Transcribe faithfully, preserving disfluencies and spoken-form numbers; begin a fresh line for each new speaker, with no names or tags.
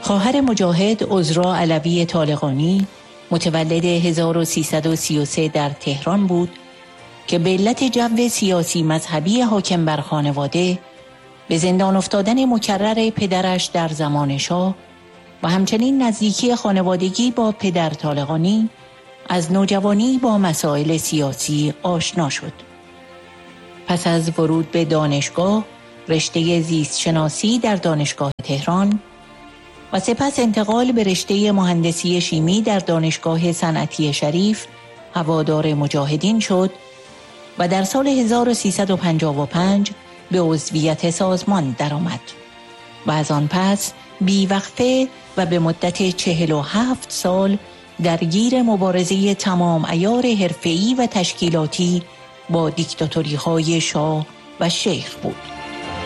خواهر مجاهد عذرا علوی طالقانی متولد هزار و سیصد و سی و سه در تهران بود که به علت جو سیاسی مذهبی حاکم بر خانواده به زندان افتادن مکرر پدرش در زمان شاه و همچنین نزدیکی خانوادگی با پدر طالقانی از نوجوانی با مسائل سیاسی آشنا شد. پس از ورود به دانشگاه رشته زیست شناسی در دانشگاه تهران و سپس انتقال به رشته مهندسی شیمی در دانشگاه صنعتی شریف هوادار مجاهدین شد و در سال هزار و سیصد و پنجاه و پنج به عضویت سازمان درآمد و از آن پس بیوقفه و به مدت چهل و هفت سال درگیر مبارزه تمام عیار حرفه‌ای و تشکیلاتی با دیکتاتوری‌های شاه و شیخ بود.